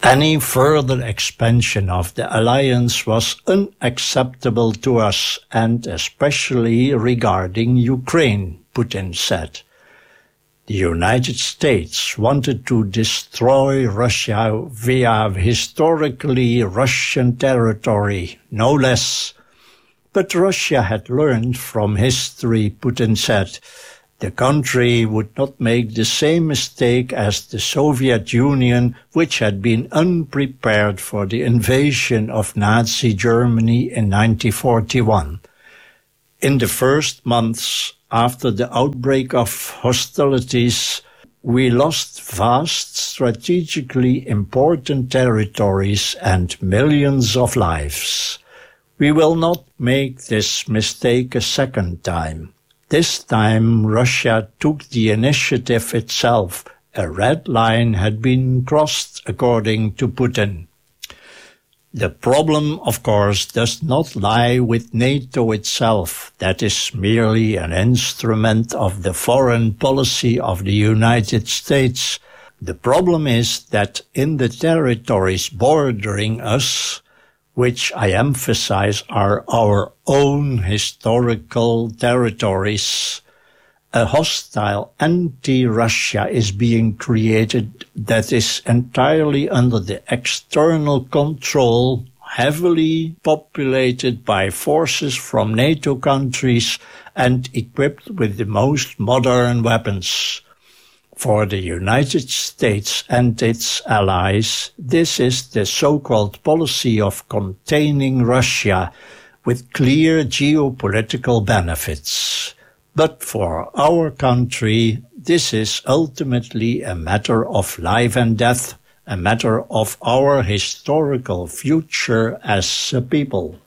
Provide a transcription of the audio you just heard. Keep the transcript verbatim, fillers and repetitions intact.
Any further expansion of the alliance was unacceptable to us, and especially regarding Ukraine, Putin said. The United States wanted to destroy Russia via historically Russian territory, no less. But Russia had learned from history, Putin said. The country would not make the same mistake as the Soviet Union, which had been unprepared for the invasion of Nazi Germany in nineteen forty-one. In the first months after the outbreak of hostilities, we lost vast, strategically important territories and millions of lives. We will not make this mistake a second time. This time Russia took the initiative itself. A red line had been crossed, according to Putin. The problem, of course, does not lie with NATO itself. That is merely an instrument of the foreign policy of the United States. The problem is that in the territories bordering us, which I emphasize are our own historical territories, a hostile anti-Russia is being created that is entirely under the external control, heavily populated by forces from NATO countries and equipped with the most modern weapons. For the United States and its allies, this is the so-called policy of containing Russia with clear geopolitical benefits. But for our country, this is ultimately a matter of life and death, a matter of our historical future as a people.